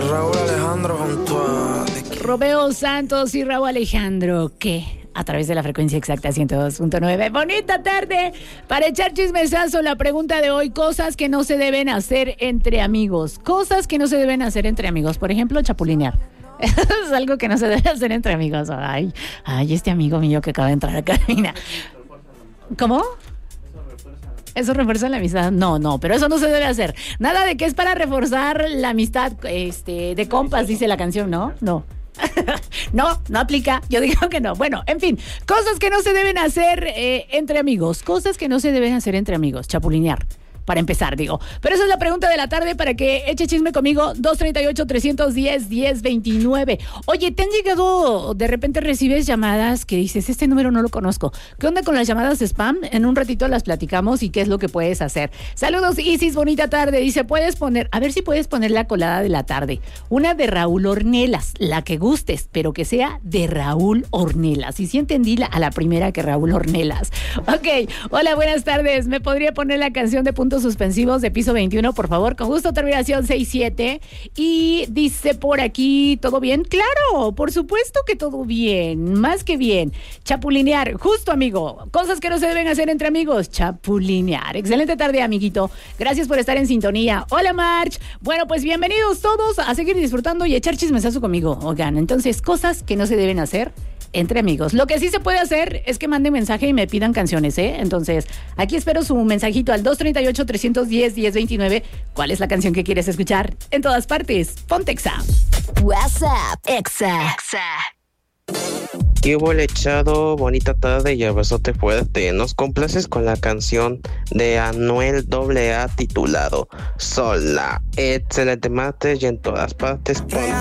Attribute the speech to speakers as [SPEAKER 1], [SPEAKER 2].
[SPEAKER 1] Raúl Alejandro junto a...
[SPEAKER 2] Romeo Santos y Raúl Alejandro, ¿qué? A través de la frecuencia exacta 102.9. Bonita tarde para echar chismesazo. La pregunta de hoy: cosas que no se deben hacer entre amigos. Cosas que no se deben hacer entre amigos. Por ejemplo, chapulinear. Eso es algo que no se debe hacer entre amigos. Ay, este amigo mío que acaba de entrar acá. Mira. ¿Cómo? ¿Eso refuerza la amistad? No, pero eso no se debe hacer. Nada de que es para reforzar la amistad de compas, dice la canción, ¿no? No. No aplica. Yo digo que no. Bueno, en fin, cosas que no se deben hacer entre amigos. Cosas que no se deben hacer entre amigos. Chapulinear. Para empezar, digo. Pero esa es la pregunta de la tarde para que eche chisme conmigo. 238-310-1029. Oye, ¿te han llegado, de repente recibes llamadas que dices, este número no lo conozco? ¿Qué onda con las llamadas de spam? En un ratito las platicamos y qué es lo que puedes hacer. Saludos, Isis, bonita tarde. Dice, a ver si puedes poner la colada de la tarde. Una de Raúl Ornelas, la que gustes, pero que sea de Raúl Ornelas. Y sí entendí a la primera que Raúl Ornelas. Ok, hola, buenas tardes. ¿Me podría poner la canción de puntos suspensivos de piso 21, por favor? Con gusto, terminación 67. Y dice por aquí, ¿todo bien? Claro, por supuesto que todo bien, más que bien. Chapulinear, justo, amigo. Cosas que no se deben hacer entre amigos. Chapulinear. Excelente tarde, amiguito. Gracias por estar en sintonía. Hola, March. Bueno, pues bienvenidos todos a seguir disfrutando y echar chismesazo conmigo. Oigan, entonces, cosas que no se deben hacer entre amigos. Lo que sí se puede hacer es que manden mensaje y me pidan canciones, ¿eh? Entonces, aquí espero su mensajito al 238-310-1029. ¿Cuál es la canción que quieres escuchar? En todas partes, ponte Exa.
[SPEAKER 3] WhatsApp, Exa.
[SPEAKER 4] ¿Qué hubo, echado? Bonita tarde y abrazote fuerte. Nos complaces con la canción de Anuel AA titulado Sola. Excelente martes y en todas partes.